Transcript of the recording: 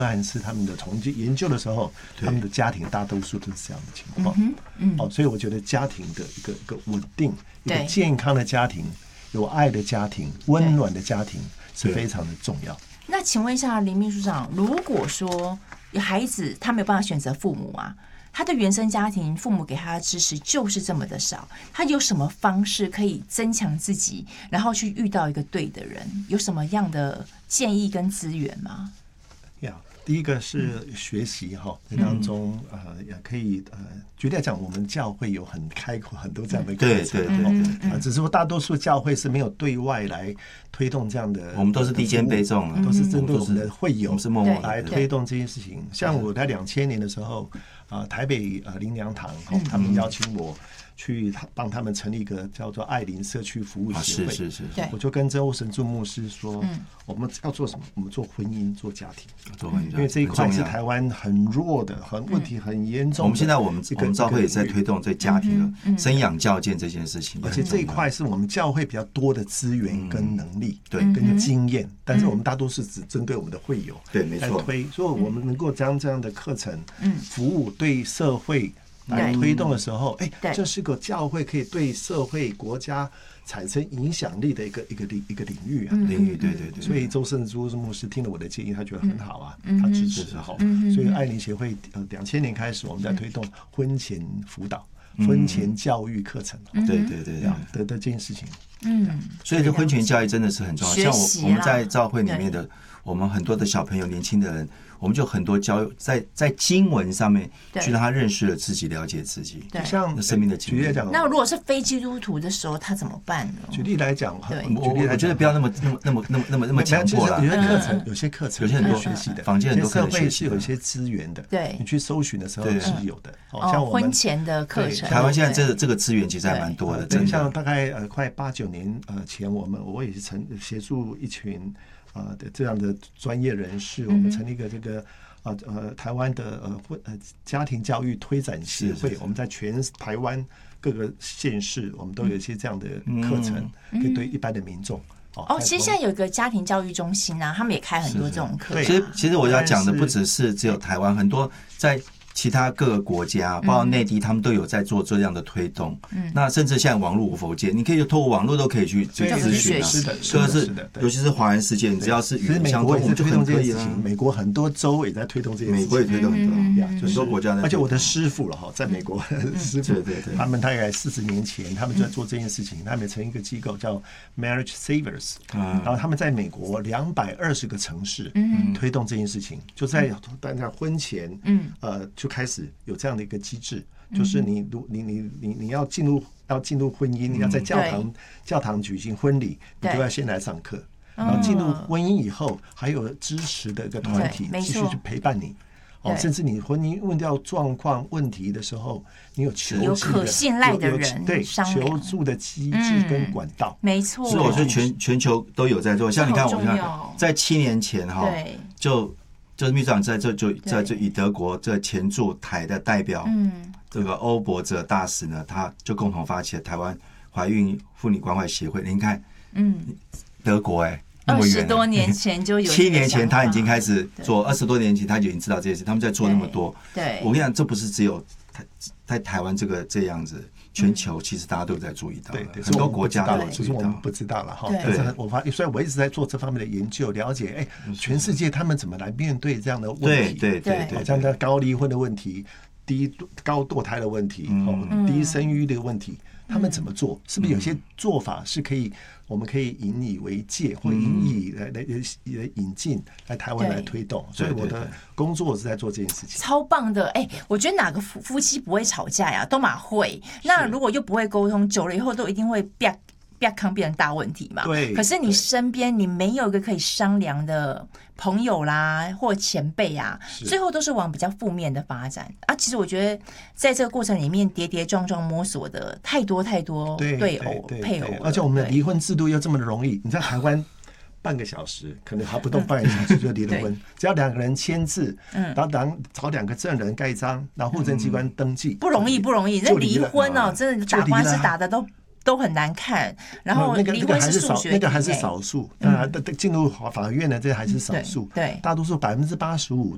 但是他们的统计研究的时候，他们的家庭大多数都是这样的情况。所以我觉得家庭的一个稳定、一个健康的家庭、有爱的家庭、温暖的家庭是非常的重要。 那请问一下林秘书长，如果说有孩子他没有办法选择父母啊，他的原生家庭父母给他的支持就是这么的少，他有什么方式可以增强自己，然后去遇到一个对的人？有什么样的建议跟资源吗？ 第一个是学习当中也可以举例来讲，我们教会有很开阔很多这样的课程，只是说大多数教会是没有对外来推动这样的， 我们都是低肩背重， 都是针对我们的会友来推动这件事情。像我在2000年的时候，台北灵粮堂他们邀请我去帮他们成立一个叫做爱邻社区服务协会， 是， 我就跟周神柱牧师说，我们要做什么？我们做婚姻，做家庭，因为这一块是台湾很弱的，问题很严重的。 我们现在我们教会也在推动这家庭的生养教健这件事情， 而且这一块是我们教会比较多的资源跟能力，跟经验，但是我们大多是只针对我们的会友， 对，没错， 推，所以我们能够将这样的课程服务对社会来推动的时候，这是个教会可以对社会国家产生影响力的一个领域啊， 对。 所以周圣珠牧师听了我的建议，他觉得很好啊，他支持所以爱邻协会2000年开始，我们在推动婚前辅导、婚前教育课程， 对， 的这件事情。 所以这婚前教育真的是很重要。像我们在教会里面的，我们很多的小朋友、年轻的人，我们就很多教在经文上面去让他认识了自己、了解自己， 就像生命的经历。 那如果是非基督徒的时候，他怎么办呢？ 举例来讲， 我觉得不要那么强迫了。 有些课程， 有些很多学习的， 坊间很多社会是有一些资源的， 对， 你去搜寻的时候是有的。像我们婚前的课程， 台湾现在这个资源其实还蛮多的。 真像大概快8-9年前，我也是协助一群的这样的专业人士，我们成立一个这个台湾的家庭教育推展协会，我们在全台湾各个县市，我们都有一些这样的课程，可以对一般的民众。 其实现在有一个家庭教育中心啊，他们也开很多这种课。 其实我要讲的不只是只有台湾，很多在其他各个国家，包括内地，他们都有在做这样的推动。那甚至现在网络无佛界，你可以透过网络都可以去咨询啊。 是的， 尤其是华人世界，你只要是语言相通，我们就很可以了。 美国很多州也在推动这件事情， 美国也推动很多国家在。 而且我的师傅在美国师傅，他们大概40年前，他们就在做这件事情。他们成立一个机构叫 Marriage Savers，然后他们在美国220个城市推动这件事情，就在婚前就开始有这样的一个机制，就是你要进入婚姻，你要在教堂举行婚礼，你都要先来上课，然后进入婚姻以后，还有支持的一个团体继续去陪伴你。甚至你婚姻问到状况问题的时候，你有可信赖的人， 对，求助的机制跟管道， 没错。 所以我觉得全球都有在做。像你看，我看在7年前就是秘书长在以德国这前驻台的代表，这个欧伯哲大使呢，他就共同发起了台湾怀孕妇女关怀协会。您看，德国那么远 ，20多年前就有 ，7年前他已经开始做，20多年前他就已经知道这件事，他们在做那么多。 对， 我跟你讲，这不是只有在台湾这样子。全球其实大家都在注意到，很多国家都只是我们不知道了哈。但是我发现，所以我一直在做这方面的研究，了解全世界他们怎么来面对这样的问题， 对， 这样的高离婚的问题、高堕胎的问题、低生育的问题，他们怎么做？是不是有些做法是我们可以引以为戒，或引以来引进来台湾来推动？所以我的工作是在做这件事情， 超棒的。我觉得哪个夫妻不会吵架呀？都蛮会。那如果又不会沟通，久了以后都一定会康变成大问题嘛。 对。 可是你身边你没有一个可以商量的朋友啦，或前辈啊，最后都是往比较负面的发展啊。其实我觉得在这个过程里面跌跌撞撞摸索的太多配偶， 而且我们的离婚制度又这么的容易。你在台湾半个小时，可能还不到半个小时就离了婚，只要2个人签字，然后找2个证人盖章，然后户政机关登记， 不容易。那离婚真的打官司打的都很难看，然后离婚是数学题， 那个还是少数。进入法院的这还是少数， 对， 大多数85%